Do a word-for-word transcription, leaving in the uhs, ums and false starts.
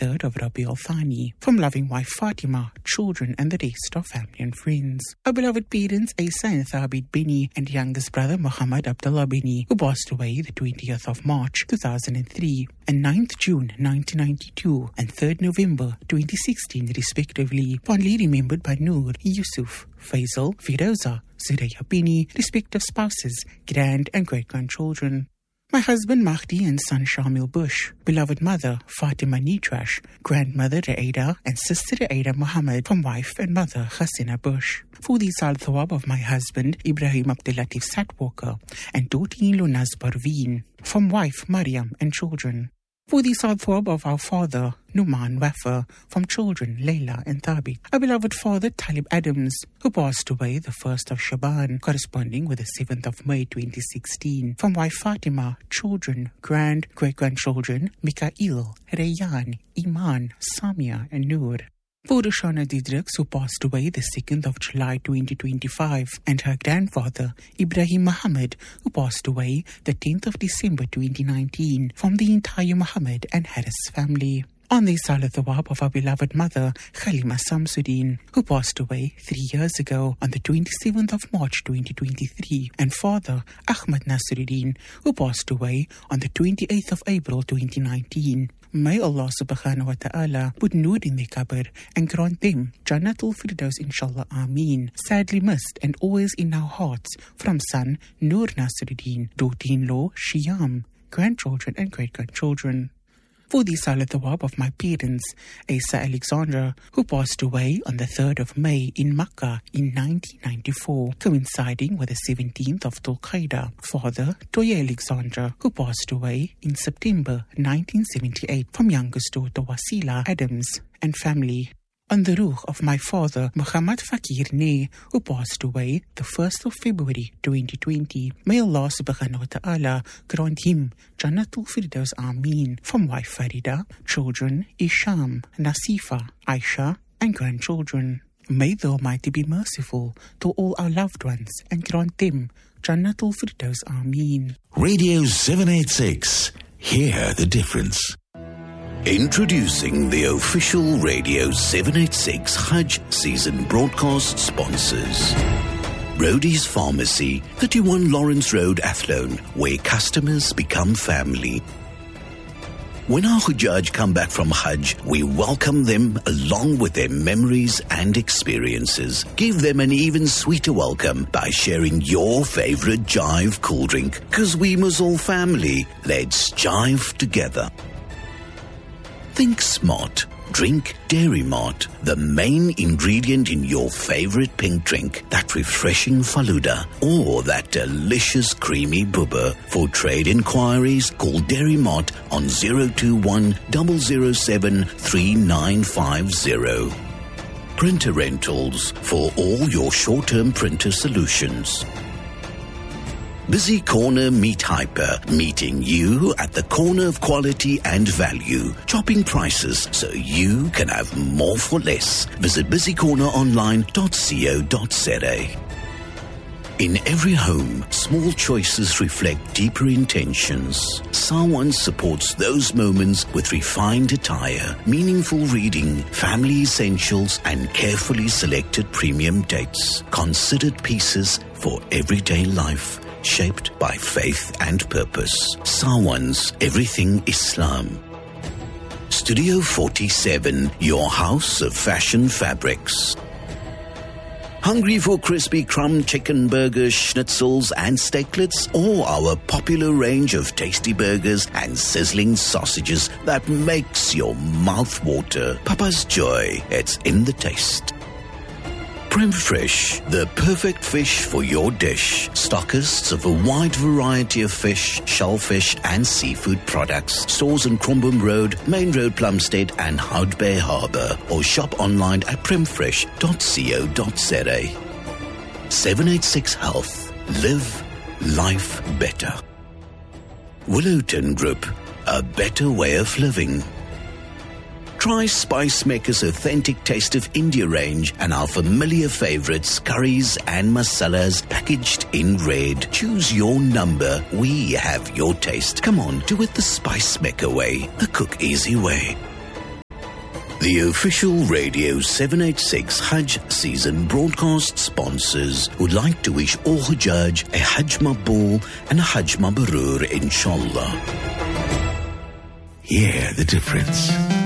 twenty-third of Rabi al-Thani. From loving wife Fatima, children and the rest of family and friends. Our beloved parents Asa and Thabit Bini and youngest brother Muhammad Abdullah Bini, who passed away the twentieth of March two thousand three and ninth June nineteen ninety-two and third November twenty sixteen respectively, fondly remembered by Noor, Yusuf, Faisal, Firoza, Zuraya Bini, respective spouses, grand and great-grandchildren. My husband Mahdi and son Shamil Bush, beloved mother Fatima Nitrash, grandmother Raida and sister Raida Muhammad, from wife and mother Hasina Bush. For the Sal Thawab of my husband Ibrahim Abdulatif Satwalker and daughter-in-law Naz Parveen, from wife Maryam and children. For the Sal Thawab of our father Numan Wafa, from children Layla and Thabit. Our beloved father Talib Adams, who passed away the first of Shaban, corresponding with the seventh of May twenty sixteen, from wife Fatima, children, grand, great-grandchildren Mikael, Rayyan, Iman, Samia and Noor. For Roshana Didrix, who passed away the second of July twenty twenty-five, and her grandfather Ibrahim Muhammad, who passed away the tenth of December twenty nineteen, from the entire Muhammad and Harris family. On the Salah Thawab of our beloved mother Khalima Samsudin, who passed away three years ago on the twenty-seventh of March twenty twenty-three, and father Ahmad Nasruddin, who passed away on the twenty-eighth of April twenty nineteen. May Allah subhanahu wa ta'ala put Noor in their qabr and grant them Jannatul Firdaus inshallah Ameen. Sadly missed and always in our hearts, from son Noor Nasruddin, daughter-in-law Shiyam, grandchildren and great-grandchildren. For the Salah Thawab of my parents, Asa Alexandra, who passed away on the third of May in Makkah in nineteen ninety-four, coinciding with the seventeenth of Dhul Qa'dah. Father Toya Alexandra, who passed away in September nineteen seventy-eight, from youngest daughter Wasila Adams and family. On the ruh of my father Muhammad Fakir Ne, who passed away the first of February twenty twenty. May Allah subhanahu wa ta'ala grant him Jannatul Firdaus Ameen. From wife Farida, children Isham, Nasifa, Aisha and grandchildren. May the Almighty be merciful to all our loved ones and grant them Jannatul Firdaus Ameen. Radio seven eighty-six. Hear the difference. Introducing the official Radio seven eighty-six Hajj season broadcast sponsors. Rhodey's Pharmacy, thirty-one Lawrence Road, Athlone, where customers become family. When our Hujjaj come back from Hajj, we welcome them along with their memories and experiences. Give them an even sweeter welcome by sharing your favorite Jive cool drink. Cause we must all family. Let's jive together. Think smart. Drink Dairy Mart, the main ingredient in your favorite pink drink, that refreshing Faluda or that delicious creamy bubba. For trade inquiries, call Dairy Mart on zero two one, zero zero seven, three nine five zero. Printer Rentals, for all your short-term printer solutions. Busy Corner Meat Hyper, meeting you at the corner of quality and value. Chopping prices so you can have more for less. Visit busy corner online dot co dot za. In every home, small choices reflect deeper intentions. Sawan supports those moments with refined attire, meaningful reading, family essentials, and carefully selected premium dates. Considered pieces for everyday life. Shaped by faith and purpose. Sawan's Everything Islam. Studio forty-seven, your house of fashion fabrics. Hungry for crispy crumb chicken burgers, schnitzels and steaklets, or our popular range of tasty burgers and sizzling sausages that makes your mouth water? Papa's Joy, it's in the taste. Prem Fresh, the perfect fish for your dish. Stockists of a wide variety of fish, shellfish and seafood products. Stores on Crombum Road, Main Road, Plumstead and Hout Bay Harbour. Or shop online at prem fresh dot co dot za. seven eighty-six Health. Live life better. Willowton Group, a better way of living. Try Spice Maker's authentic taste of India range and our familiar favorites, curries and masalas packaged in red. Choose your number. We have your taste. Come on, do it the Spice Maker way, the cook easy way. The official Radio seven eighty-six Hajj season broadcast sponsors would like to wish all Hujjaj a Hajj Maqbool and a Hajj Mabrur, inshallah. Hear the difference.